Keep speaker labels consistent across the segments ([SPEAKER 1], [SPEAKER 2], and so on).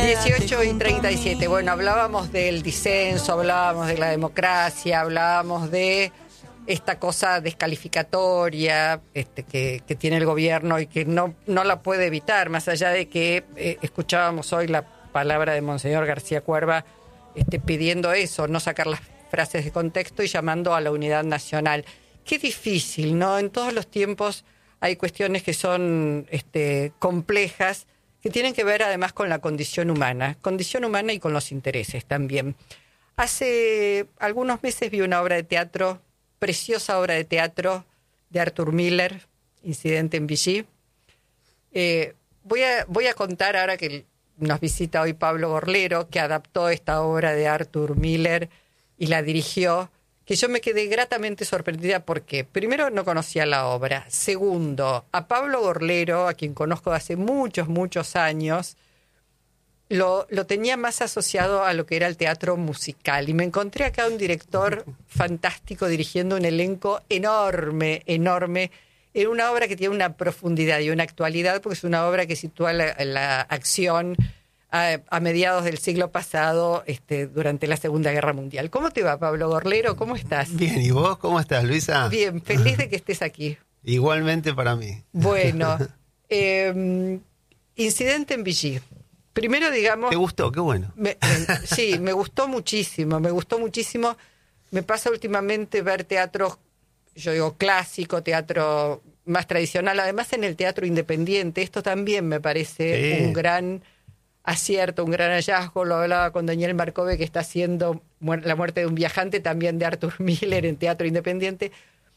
[SPEAKER 1] 18:37. Bueno, hablábamos del disenso, hablábamos de la democracia, hablábamos de esta cosa descalificatoria que tiene el gobierno y que no la puede evitar, más allá de que escuchábamos hoy la palabra de Monseñor García Cuerva pidiendo eso, no sacar las frases de contexto y llamando a la unidad nacional. Qué difícil, ¿no? En todos los tiempos hay cuestiones que son complejas, que tienen que ver además con la condición humana y con los intereses también. Hace algunos meses vi una obra de teatro, preciosa obra de teatro de Arthur Miller, Incidente en Vichy. Voy a contar ahora que nos visita hoy Pablo Gorlero, que adaptó esta obra de Arthur Miller y la dirigió, que yo me quedé gratamente sorprendida porque, primero, no conocía la obra. Segundo, a Pablo Gorlero, a quien conozco de hace muchos, muchos años, lo tenía más asociado a lo que era el teatro musical. Y me encontré acá un director fantástico dirigiendo un elenco enorme, enorme, en una obra que tiene una profundidad y una actualidad, porque es una obra que sitúa la acción a mediados del siglo pasado, durante la Segunda Guerra Mundial. ¿Cómo te va, Pablo Gorlero? ¿Cómo estás?
[SPEAKER 2] Bien, ¿y vos cómo estás, Luisa?
[SPEAKER 1] Bien, feliz de que estés aquí.
[SPEAKER 2] Igualmente para mí.
[SPEAKER 1] Bueno, Incidente en Vichy. Primero, digamos...
[SPEAKER 2] ¿Te gustó? Qué bueno.
[SPEAKER 1] Sí, me gustó muchísimo. Me pasa últimamente ver teatro, yo digo clásico, teatro más tradicional, además en el teatro independiente. Esto también me parece un gran acierto, un gran hallazgo. Lo hablaba con Daniel Marcove, que está haciendo La muerte de un viajante, también de Arthur Miller en teatro independiente.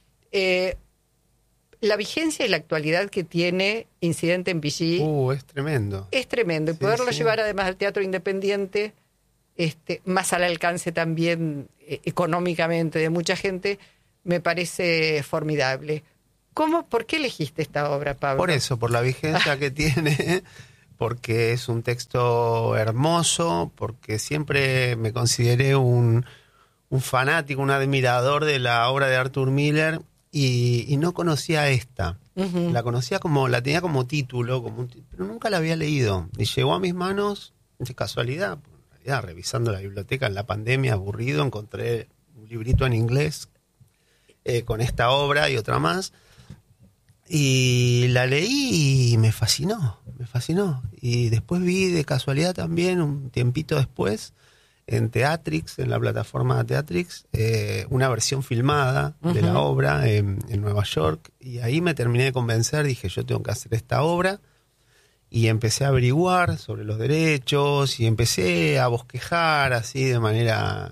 [SPEAKER 1] La vigencia y la actualidad que tiene Incidente en Vichy
[SPEAKER 2] es tremendo.
[SPEAKER 1] Es tremendo. Y poderlo llevar además al teatro independiente, más al alcance también económicamente de mucha gente, me parece formidable. ¿Por qué elegiste esta obra, Pablo?
[SPEAKER 2] Por eso, por la vigencia que tiene, porque es un texto hermoso, porque siempre me consideré un fanático, un admirador de la obra de Arthur Miller y no conocía esta. Uh-huh. La tenía como título, pero nunca la había leído. Y llegó a mis manos de casualidad. En realidad, revisando la biblioteca en la pandemia, aburrido, encontré un librito en inglés con esta obra y otra más. Y la leí y me fascinó. Y después vi de casualidad también, un tiempito después, en Teatrix, en la plataforma Teatrix, una versión filmada de la obra en Nueva York. Y ahí me terminé de convencer, dije, yo tengo que hacer esta obra. Y empecé a averiguar sobre los derechos y empecé a bosquejar así de manera...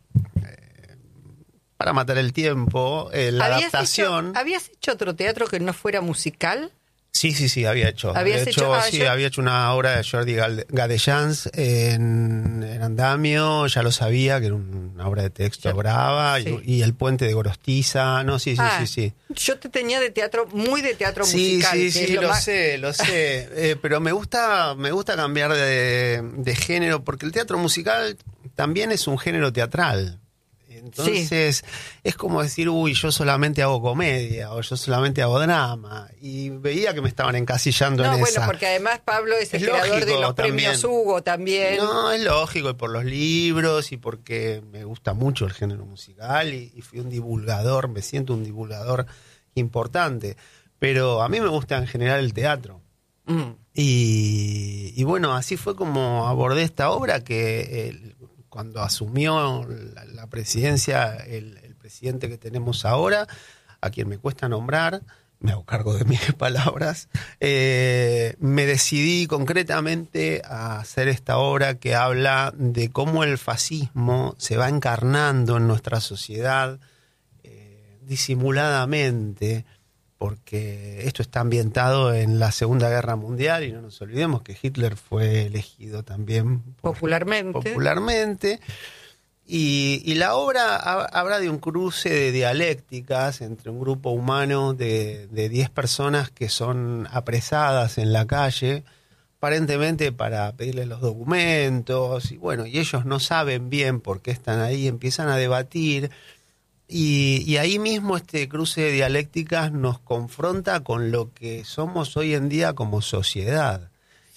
[SPEAKER 2] para matar el tiempo, la adaptación.
[SPEAKER 1] ¿Habías hecho otro teatro que no fuera musical?
[SPEAKER 2] Sí, había hecho. Había hecho una obra de Jordi Gadellans en Andamio, ya lo sabía, que era una obra de texto brava, y El puente de Gorostiza, sí.
[SPEAKER 1] Yo te tenía de teatro, muy de teatro musical.
[SPEAKER 2] Sí, lo sé, pero me gusta cambiar de género, porque el teatro musical también es un género teatral. Entonces es como decir, yo solamente hago comedia o yo solamente hago drama, y veía que me estaban encasillando en esa.
[SPEAKER 1] Bueno, porque además Pablo es el creador de los premios Hugo también.
[SPEAKER 2] No, es lógico, y por los libros y porque me gusta mucho el género musical y fui un divulgador, me siento un divulgador importante, pero a mí me gusta en general el teatro. Y bueno, así fue como abordé esta obra que... cuando asumió la presidencia el presidente que tenemos ahora, a quien me cuesta nombrar, me hago cargo de mis palabras, me decidí concretamente a hacer esta obra que habla de cómo el fascismo se va encarnando en nuestra sociedad disimuladamente, porque esto está ambientado en la Segunda Guerra Mundial y no nos olvidemos que Hitler fue elegido también popularmente. Y la obra habla de un cruce de dialécticas entre un grupo humano de 10 personas que son apresadas en la calle, aparentemente para pedirles los documentos, y ellos no saben bien por qué están ahí, empiezan a debatir. Y ahí mismo este cruce de dialécticas nos confronta con lo que somos hoy en día como sociedad.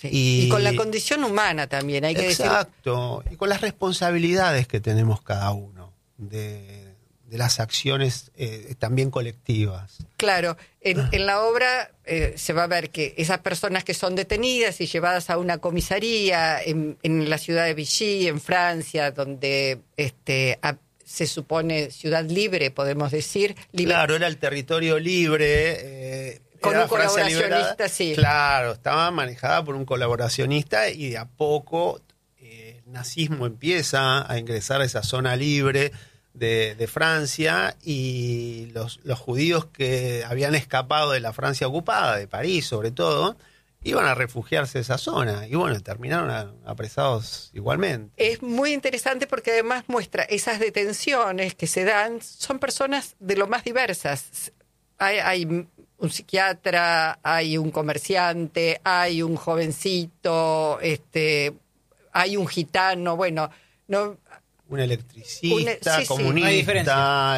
[SPEAKER 1] Sí. Y con la condición humana también, hay que decir.
[SPEAKER 2] Exacto, y con las responsabilidades que tenemos cada uno de las acciones también colectivas.
[SPEAKER 1] Claro, en la obra se va a ver que esas personas que son detenidas y llevadas a una comisaría en la ciudad de Vichy, en Francia, donde se supone ciudad libre, podemos decir.
[SPEAKER 2] Claro, era el territorio libre.
[SPEAKER 1] Con un colaboracionista, sí.
[SPEAKER 2] Claro, estaba manejada por un colaboracionista y de a poco el nazismo empieza a ingresar a esa zona libre de Francia, y los judíos que habían escapado de la Francia ocupada, de París sobre todo, iban a refugiarse en esa zona y bueno, terminaron apresados igualmente.
[SPEAKER 1] Es muy interesante porque además muestra esas detenciones que se dan, son personas de lo más diversas. Hay un psiquiatra, hay un comerciante, hay un jovencito, hay un gitano, bueno, no.
[SPEAKER 2] Un electricista,
[SPEAKER 1] sí,
[SPEAKER 2] comunista,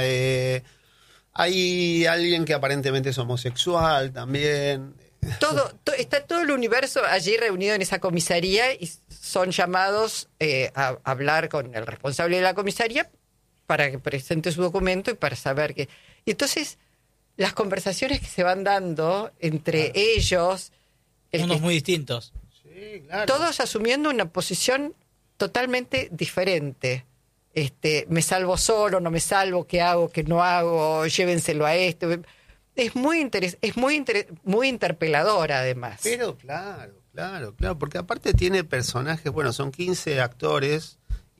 [SPEAKER 2] hay alguien que aparentemente es homosexual también.
[SPEAKER 1] Está todo el universo allí reunido en esa comisaría y son llamados a hablar con el responsable de la comisaría para que presente su documento y para saber que. Y entonces, las conversaciones que se van dando entre ellos.
[SPEAKER 3] Mundos muy distintos.
[SPEAKER 2] Sí, claro.
[SPEAKER 1] Todos asumiendo una posición totalmente diferente. Me salvo solo, no me salvo, qué hago, qué no hago, llévenselo a esto. Es muy muy interpeladora además.
[SPEAKER 2] Pero claro, porque aparte tiene personajes, bueno, son 15 actores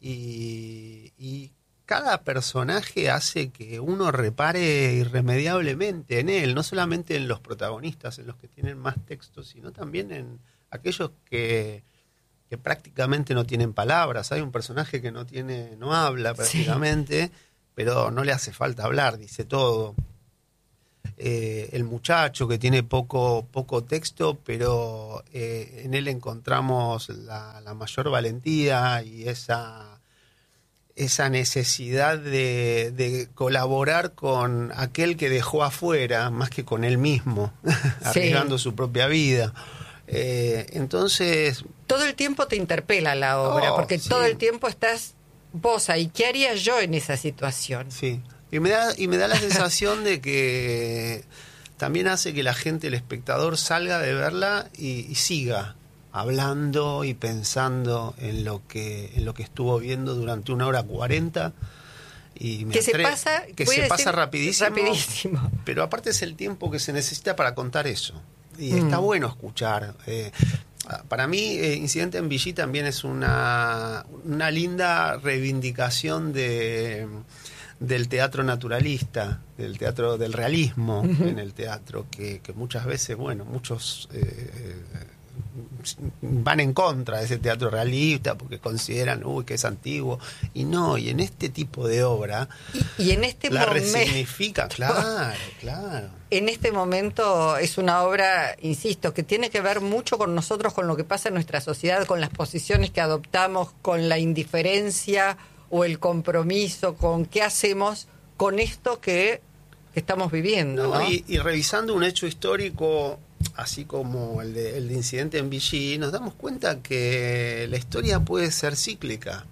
[SPEAKER 2] y cada personaje hace que uno repare irremediablemente en él, no solamente en los protagonistas, en los que tienen más texto, sino también en aquellos que prácticamente no tienen palabras. Hay un personaje que no habla prácticamente, sí, pero no le hace falta hablar, dice todo. El muchacho que tiene poco texto, pero en él encontramos la mayor valentía y esa necesidad de colaborar con aquel que dejó afuera, más que con él mismo, arriesgando su propia vida. Entonces,
[SPEAKER 1] todo el tiempo te interpela la obra, porque sí, todo el tiempo estás vos ahí. ¿Qué haría yo en esa situación?
[SPEAKER 2] Sí, y me da la sensación de que también hace que la gente, el espectador, salga de verla y siga hablando y pensando en lo que estuvo viendo durante 1:40. Y
[SPEAKER 1] se pasa
[SPEAKER 2] rapidísimo, pero aparte es el tiempo que se necesita para contar eso. Y está bueno escuchar. Para mí, Incidente en Vichy también es una linda reivindicación del teatro naturalista, del teatro del realismo en el teatro, que muchas veces, bueno, muchos van en contra de ese teatro realista porque consideran que es antiguo, y en este tipo de obra
[SPEAKER 1] y en este
[SPEAKER 2] la
[SPEAKER 1] momento
[SPEAKER 2] resignifica. Claro.
[SPEAKER 1] En este momento es una obra, insisto, que tiene que ver mucho con nosotros, con lo que pasa en nuestra sociedad, con las posiciones que adoptamos, con la indiferencia o el compromiso, con qué hacemos con esto que estamos viviendo, ¿no?
[SPEAKER 2] Y revisando un hecho histórico así como el de Incidente en Vichy, nos damos cuenta que la historia puede ser cíclica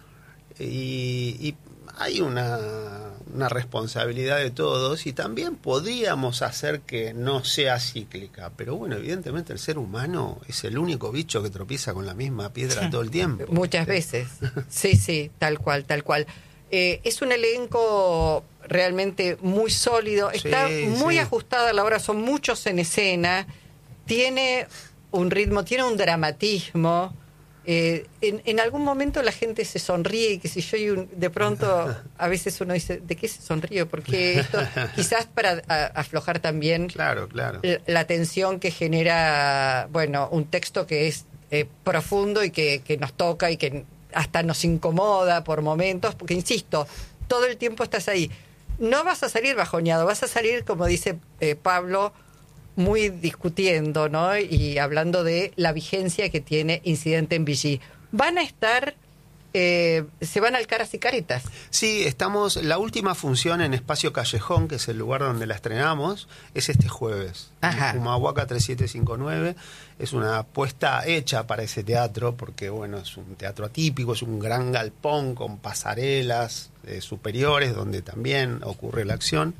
[SPEAKER 2] y hay una responsabilidad de todos, y también podríamos hacer que no sea cíclica, pero bueno, evidentemente el ser humano es el único bicho que tropieza con la misma piedra todo el tiempo.
[SPEAKER 1] Muchas veces, sí, tal cual. Es un elenco realmente muy sólido, está muy ajustada a la obra, son muchos en escena, tiene un ritmo, tiene un dramatismo. En algún momento la gente se sonríe, y que si yo de pronto a veces uno dice, ¿de qué se sonríe? Porque esto quizás para aflojar también
[SPEAKER 2] claro.
[SPEAKER 1] la tensión que genera, bueno, un texto que es profundo y que nos toca y que hasta nos incomoda por momentos, porque insisto, todo el tiempo estás ahí. No vas a salir bajoneado, vas a salir, como dice Pablo, muy discutiendo, ¿no? Y hablando de la vigencia que tiene Incidente en Vichy. Van a estar se van al Caras y Caretas.
[SPEAKER 2] Sí, estamos, la última función en Espacio Callejón, que es el lugar donde la estrenamos, es este jueves.
[SPEAKER 1] Ajá.
[SPEAKER 2] Humahuaca 3759, es una puesta hecha para ese teatro, porque bueno, es un teatro atípico, es un gran galpón con pasarelas superiores, donde también ocurre la acción.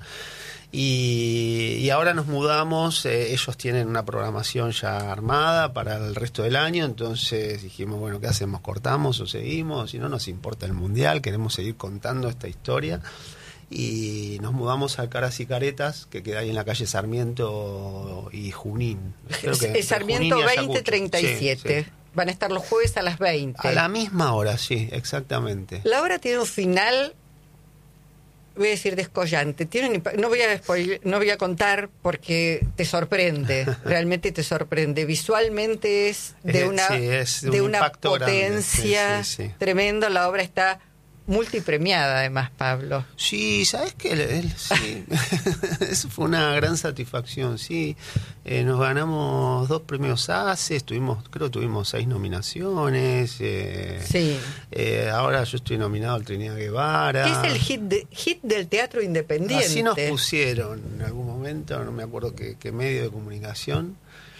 [SPEAKER 2] Y ahora nos mudamos, ellos tienen una programación ya armada para el resto del año, entonces dijimos, bueno, ¿qué hacemos? ¿Cortamos o seguimos? Si no nos importa el Mundial, queremos seguir contando esta historia. Y nos mudamos al Caras y Caretas, que queda ahí en la calle Sarmiento y Junín. Creo que
[SPEAKER 1] Sarmiento
[SPEAKER 2] Junín y Ayacucho.
[SPEAKER 1] 2037.
[SPEAKER 2] Sí.
[SPEAKER 1] Van a estar los jueves a las 20.
[SPEAKER 2] A la misma hora, sí, exactamente.
[SPEAKER 1] La obra tiene un final, voy a decir descollante. No voy a contar porque te sorprende, realmente te sorprende. Visualmente es de una potencia tremenda. La obra está multipremiada, además, Pablo.
[SPEAKER 2] Sí, ¿sabes qué? Sí. Eso fue una gran satisfacción, sí. Nos ganamos 2 premios ACE, creo que tuvimos 6 nominaciones.
[SPEAKER 1] Sí.
[SPEAKER 2] Ahora yo estoy nominado al Trinidad Guevara.
[SPEAKER 1] ¿Qué es el hit del teatro independiente?
[SPEAKER 2] Así nos pusieron en algún momento, no me acuerdo qué medio de comunicación.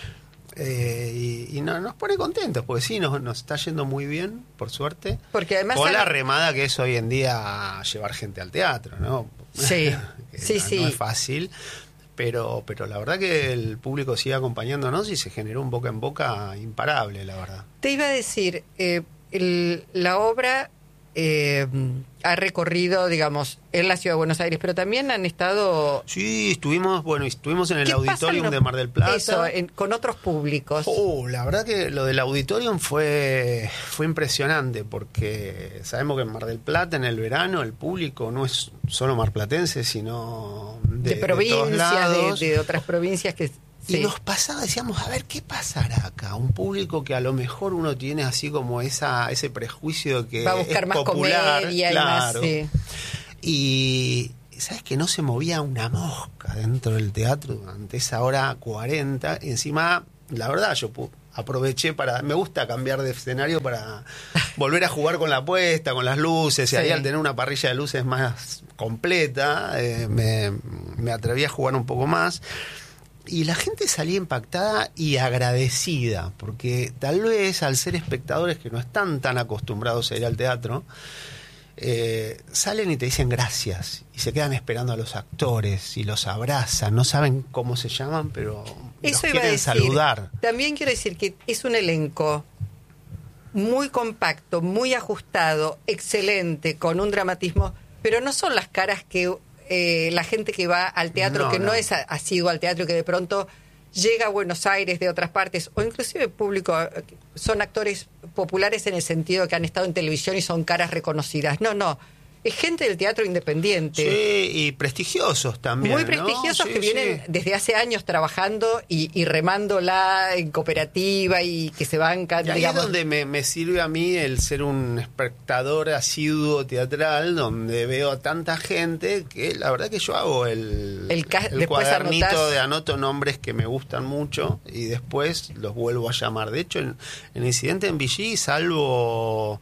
[SPEAKER 2] Y nos pone contentos, porque sí, nos está yendo muy bien, por suerte.
[SPEAKER 1] Porque además
[SPEAKER 2] con la remada que es hoy en día llevar gente al teatro, ¿no?
[SPEAKER 1] Sí, sí.
[SPEAKER 2] No es fácil, pero la verdad que el público sigue acompañándonos y se generó un boca en boca imparable, la verdad.
[SPEAKER 1] Te iba a decir, la obra ha recorrido, digamos, en la Ciudad de Buenos Aires, pero también han estado...
[SPEAKER 2] Sí, estuvimos en el Auditorium de Mar del Plata.
[SPEAKER 1] Eso, con otros públicos.
[SPEAKER 2] La verdad que lo del Auditorium fue impresionante, porque sabemos que en Mar del Plata, en el verano, el público no es solo marplatense, sino de provincias,
[SPEAKER 1] de otras provincias que...
[SPEAKER 2] Y nos pasaba, decíamos, a ver, ¿qué pasará acá? Un público que a lo mejor uno tiene así como ese prejuicio de que
[SPEAKER 1] va a buscar
[SPEAKER 2] es
[SPEAKER 1] más
[SPEAKER 2] popular,
[SPEAKER 1] comedia
[SPEAKER 2] claro.
[SPEAKER 1] Y más, sí.
[SPEAKER 2] Y ¿sabes que no se movía una mosca dentro del teatro durante esa hora 40? Y encima, la verdad, yo aproveché me gusta cambiar de escenario para volver a jugar con la puesta, con las luces, y ahí al tener una parrilla de luces más completa, me atreví a jugar un poco más. Y la gente salía impactada y agradecida, porque tal vez al ser espectadores que no están tan acostumbrados a ir al teatro, salen y te dicen gracias, y se quedan esperando a los actores y los abrazan, no saben cómo se llaman, pero
[SPEAKER 1] eso
[SPEAKER 2] los quieren saludar.
[SPEAKER 1] También quiero decir que es un elenco muy compacto, muy ajustado, excelente, con un dramatismo, pero no son las caras que... la gente que va al teatro, no es asiduo al teatro, que de pronto llega a Buenos Aires de otras partes, o inclusive público, son actores populares en el sentido que han estado en televisión y son caras reconocidas. No, es gente del teatro independiente.
[SPEAKER 2] Sí, y prestigiosos también.
[SPEAKER 1] Muy prestigiosos,
[SPEAKER 2] ¿no?
[SPEAKER 1] que vienen desde hace años trabajando y remándola en cooperativa y que se bancan.
[SPEAKER 2] Y ahí
[SPEAKER 1] digamos.
[SPEAKER 2] es donde me sirve a mí el ser un espectador asiduo teatral, donde veo a tanta gente que la verdad que yo hago el cuadernito de anoto nombres que me gustan mucho y después los vuelvo a llamar. De hecho, en Incidente en Vichy, salvo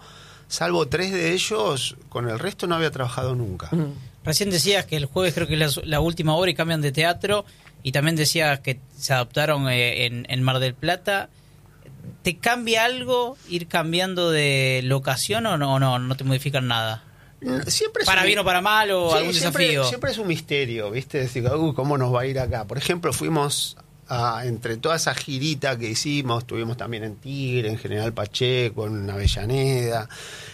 [SPEAKER 2] 3 de ellos, con el resto no había trabajado nunca.
[SPEAKER 3] Recién decías que el jueves creo que es la última hora y cambian de teatro, y también decías que se adaptaron en Mar del Plata. ¿Te cambia algo ir cambiando de locación o no te modifican nada?
[SPEAKER 2] Siempre
[SPEAKER 3] para bien o para mal, o algún desafío.
[SPEAKER 2] Siempre es un misterio, ¿viste? Decir, ¿cómo nos va a ir acá? Por ejemplo, fuimos... entre toda esa girita que hicimos, estuvimos también en Tigre, en General Pacheco, en Avellaneda,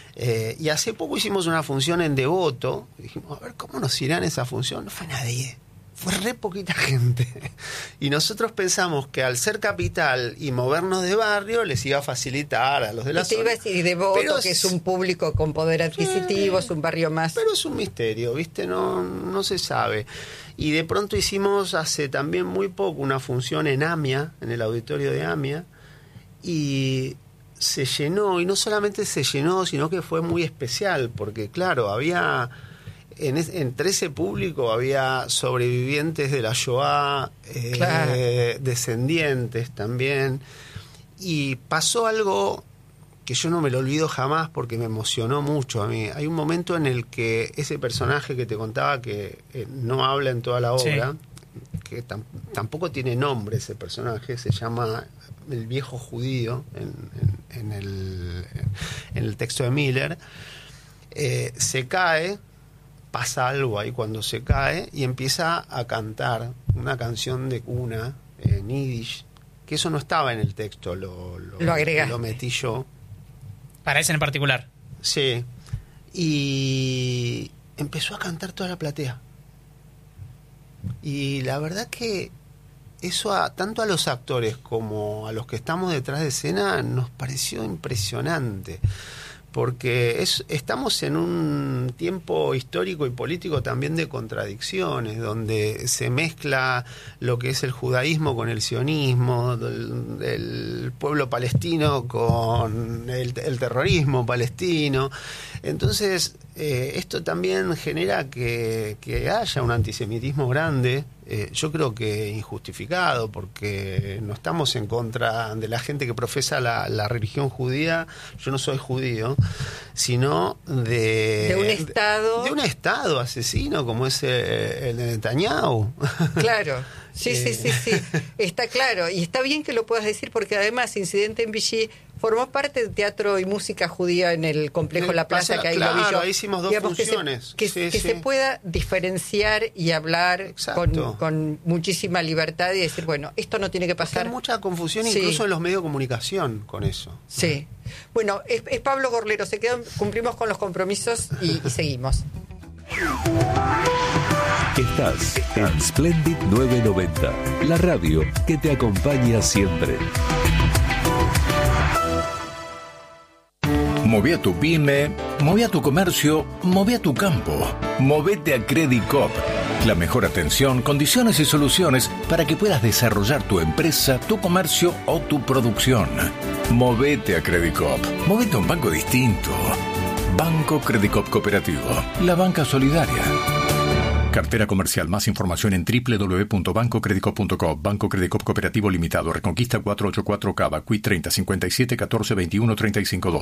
[SPEAKER 2] y hace poco hicimos una función en Devoto. Dijimos, a ver, ¿cómo nos irá en esa función? No fue nadie, fue re poquita gente, y nosotros pensamos que al ser capital y movernos de barrio les iba a facilitar a los de la zona.
[SPEAKER 1] Iba a decir Devoto, que es un público con poder adquisitivo, es un barrio más...
[SPEAKER 2] Pero es un misterio, ¿viste? No se sabe. Y de pronto hicimos hace también muy poco una función en AMIA, en el auditorio de AMIA, y se llenó, y no solamente se llenó, sino que fue muy especial, porque claro, había entre ese público había sobrevivientes de la Shoah,
[SPEAKER 1] claro,
[SPEAKER 2] descendientes también, y pasó algo que yo no me lo olvido jamás porque me emocionó mucho a mí. Hay un momento en el que ese personaje que te contaba que no habla en toda la obra, que tampoco tiene nombre ese personaje, se llama el viejo judío en el texto de Miller, se cae, pasa algo ahí cuando se cae y empieza a cantar una canción de cuna en yiddish, que eso no estaba en el texto, lo agregaste. Lo metí yo.
[SPEAKER 3] Para ese en particular.
[SPEAKER 2] Sí. Y empezó a cantar toda la platea. Y la verdad que eso tanto a los actores como a los que estamos detrás de escena nos pareció impresionante. Porque estamos en un tiempo histórico y político también de contradicciones, donde se mezcla lo que es el judaísmo con el sionismo, el pueblo palestino con el terrorismo palestino. Entonces, esto también genera que haya un antisemitismo grande, yo creo que injustificado, porque no estamos en contra de la gente que profesa la religión judía. Yo no soy judío, sino de un estado asesino como es el de Netanyahu.
[SPEAKER 1] Claro, sí, está claro, y está bien que lo puedas decir, porque además Incidente en Vichy formó parte de teatro y música judía en el complejo La Plaza, que ahí
[SPEAKER 2] claro,
[SPEAKER 1] lo vi yo.
[SPEAKER 2] Ahí hicimos dos funciones.
[SPEAKER 1] Que se pueda diferenciar y hablar con muchísima libertad y decir, bueno, esto no tiene que pasar.
[SPEAKER 2] Hay mucha confusión incluso en los medios de comunicación con eso.
[SPEAKER 1] Sí. Bueno, es Pablo Gorlero, cumplimos con los compromisos y seguimos.
[SPEAKER 4] Estás en Splendid 990, la radio que te acompaña siempre.
[SPEAKER 5] Moví a tu pyme, moví a tu comercio, moví a tu campo. Movete a Credit Coop. La mejor atención, condiciones y soluciones para que puedas desarrollar tu empresa, tu comercio o tu producción. Movete a Credit Coop. Movete a un banco distinto. Banco Credit Coop Cooperativo. La banca solidaria. Cartera comercial. Más información en www.bancocreditcoop.com. Banco Credit Coop Cooperativo Limitado. Reconquista 484 Cava. Qui 30 57 14 21 35 2.